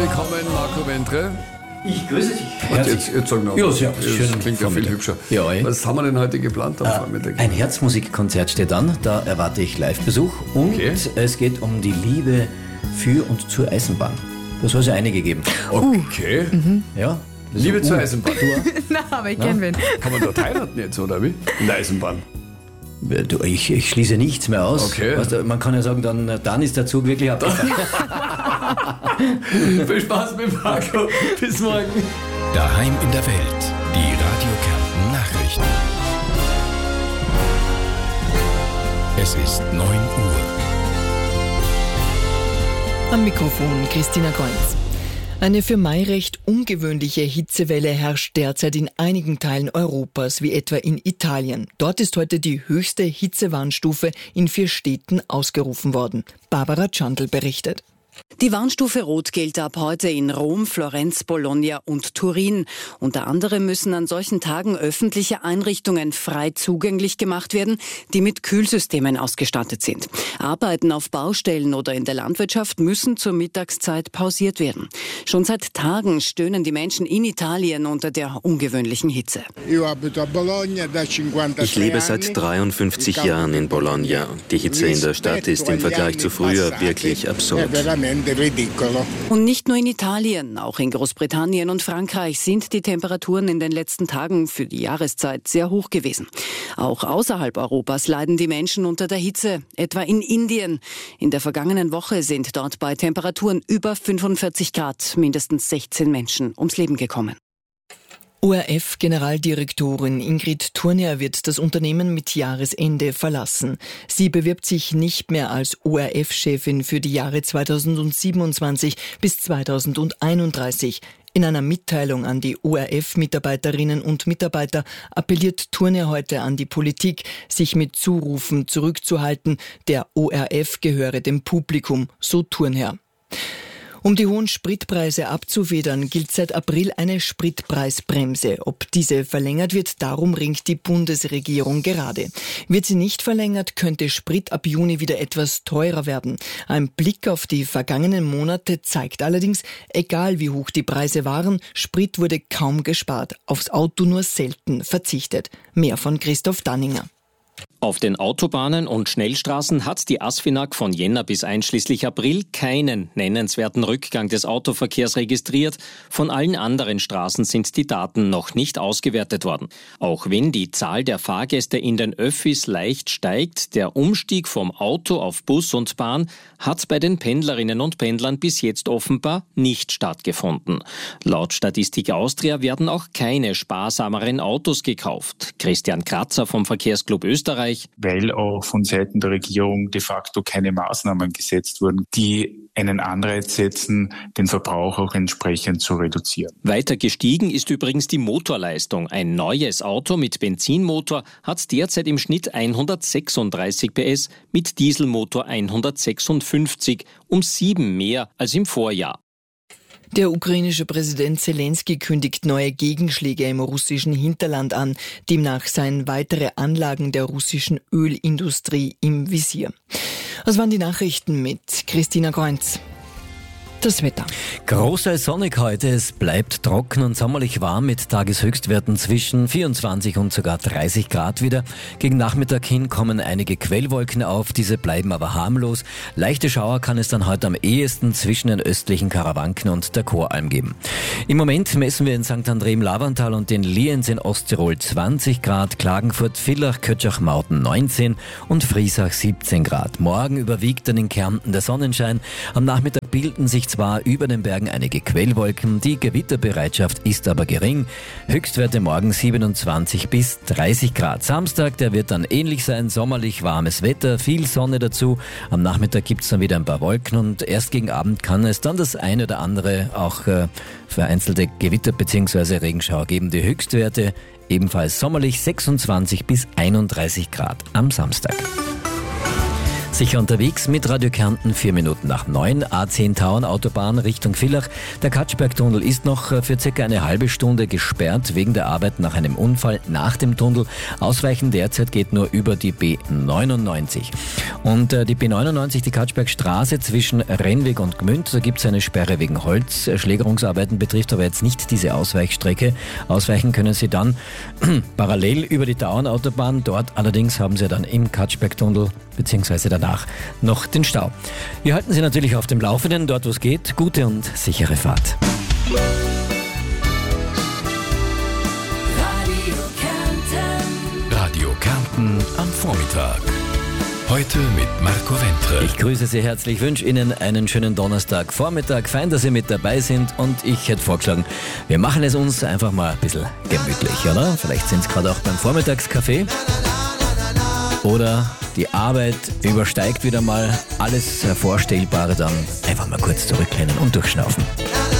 willkommen, Marco Ventre. Ich grüße dich. Jetzt sag noch. Ja, sehr schön. Das klingt ja viel hübscher. Ja, was haben wir denn heute geplant am Vormittag? Ein Herzmusikkonzert steht an, da erwarte ich Live-Besuch und es geht um die Liebe für und zur Eisenbahn. Das soll es ja einige geben. Okay. Ja. Liebe zur Eisenbahn. Na, aber ich kenn wen. Kann man dort heiraten jetzt, oder wie? In der Eisenbahn. Du, ich schließe nichts mehr aus. Okay. Weißt du, man kann ja sagen, dann ist der Zug wirklich abgefahren. Viel Spaß mit Marco. Bis morgen. Daheim in der Welt. Die Radio Kärnten Nachrichten. Es ist 9 Uhr. Am Mikrofon Christina Kreuz. Eine für Mai recht ungewöhnliche Hitzewelle herrscht derzeit in einigen Teilen Europas, wie etwa in Italien. Dort ist heute die höchste Hitzewarnstufe in 4 Städten ausgerufen worden. Barbara Tschandl berichtet. Die Warnstufe Rot gilt ab heute in Rom, Florenz, Bologna und Turin. Unter anderem müssen an solchen Tagen öffentliche Einrichtungen frei zugänglich gemacht werden, die mit Kühlsystemen ausgestattet sind. Arbeiten auf Baustellen oder in der Landwirtschaft müssen zur Mittagszeit pausiert werden. Schon seit Tagen stöhnen die Menschen in Italien unter der ungewöhnlichen Hitze. Ich lebe seit 53 Jahren in Bologna. Die Hitze in der Stadt ist im Vergleich zu früher wirklich absurd. Und nicht nur in Italien, auch in Großbritannien und Frankreich sind die Temperaturen in den letzten Tagen für die Jahreszeit sehr hoch gewesen. Auch außerhalb Europas leiden die Menschen unter der Hitze, etwa in Indien. In der vergangenen Woche sind dort bei Temperaturen über 45 Grad mindestens 16 Menschen ums Leben gekommen. ORF-Generaldirektorin Ingrid Thurnherr wird das Unternehmen mit Jahresende verlassen. Sie bewirbt sich nicht mehr als ORF-Chefin für die Jahre 2027 bis 2031. In einer Mitteilung an die ORF-Mitarbeiterinnen und Mitarbeiter appelliert Thurnherr heute an die Politik, sich mit Zurufen zurückzuhalten. Der ORF gehöre dem Publikum, so Thurnherr. Um die hohen Spritpreise abzufedern, gilt seit April eine Spritpreisbremse. Ob diese verlängert wird, darum ringt die Bundesregierung gerade. Wird sie nicht verlängert, könnte Sprit ab Juni wieder etwas teurer werden. Ein Blick auf die vergangenen Monate zeigt allerdings, egal wie hoch die Preise waren, Sprit wurde kaum gespart, aufs Auto nur selten verzichtet. Mehr von Christoph Danninger. Auf den Autobahnen und Schnellstraßen hat die ASFINAG von Jänner bis einschließlich April keinen nennenswerten Rückgang des Autoverkehrs registriert. Von allen anderen Straßen sind die Daten noch nicht ausgewertet worden. Auch wenn die Zahl der Fahrgäste in den Öffis leicht steigt, der Umstieg vom Auto auf Bus und Bahn hat bei den Pendlerinnen und Pendlern bis jetzt offenbar nicht stattgefunden. Laut Statistik Austria werden auch keine sparsameren Autos gekauft. Christian Kratzer vom Verkehrsclub Österreich. Weil auch von Seiten der Regierung de facto keine Maßnahmen gesetzt wurden, die einen Anreiz setzen, den Verbrauch auch entsprechend zu reduzieren. Weiter gestiegen ist übrigens die Motorleistung. Ein neues Auto mit Benzinmotor hat derzeit im Schnitt 136 PS, mit Dieselmotor 156, um 7 mehr als im Vorjahr. Der ukrainische Präsident Zelensky kündigt neue Gegenschläge im russischen Hinterland an. Demnach seien weitere Anlagen der russischen Ölindustrie im Visier. Das waren die Nachrichten mit Christina Kreuz. Das Wetter. Große sonnig heute, es bleibt trocken und sommerlich warm mit Tageshöchstwerten zwischen 24 und sogar 30 Grad wieder. Gegen Nachmittag hin kommen einige Quellwolken auf, diese bleiben aber harmlos. Leichte Schauer kann es dann heute am ehesten zwischen den östlichen Karawanken und der Choralm geben. Im Moment messen wir in St. André im Lavantal und in Lienz in Osttirol 20 Grad, Klagenfurt, Villach, Kötschach-Mauten 19 und Friesach 17 Grad. Morgen überwiegt dann in Kärnten der Sonnenschein. Am Nachmittag bilden sich zwar über den Bergen einige Quellwolken, die Gewitterbereitschaft ist aber gering. Höchstwerte morgen 27 bis 30 Grad. Samstag, der wird dann ähnlich sein, sommerlich warmes Wetter, viel Sonne dazu. Am Nachmittag gibt es dann wieder ein paar Wolken und erst gegen Abend kann es dann das eine oder andere auch vereinzelte Gewitter bzw. Regenschauer geben. Die Höchstwerte ebenfalls sommerlich 26 bis 31 Grad am Samstag. Sicher unterwegs mit Radio Kärnten, 4 Minuten nach 9, A10 Tauern, Autobahn Richtung Villach. Der Katschbergtunnel ist noch für circa eine halbe Stunde gesperrt wegen der Arbeit nach einem Unfall nach dem Tunnel. Ausweichen derzeit geht nur über die B99. Und die B99, die Katschbergstraße zwischen Rennweg und Gmünd, da gibt es eine Sperre wegen Holzschlägerungsarbeiten, betrifft aber jetzt nicht diese Ausweichstrecke. Ausweichen können Sie dann parallel über die Tauernautobahn. Dort allerdings haben Sie dann im Katschbergtunnel beziehungsweise danach noch den Stau. Wir halten Sie natürlich auf dem Laufenden, dort wo es geht. Gute und sichere Fahrt. Radio Kärnten am Vormittag. Heute mit Marco Wentre. Ich grüße Sie herzlich, wünsche Ihnen einen schönen Donnerstagvormittag. Fein, dass Sie mit dabei sind und ich hätte vorgeschlagen, wir machen es uns einfach mal ein bisschen gemütlich, oder? Vielleicht sind es gerade auch beim Vormittagskaffee. Oder die Arbeit übersteigt wieder mal alles Vorstellbare, dann einfach mal kurz zurücklehnen und durchschnaufen.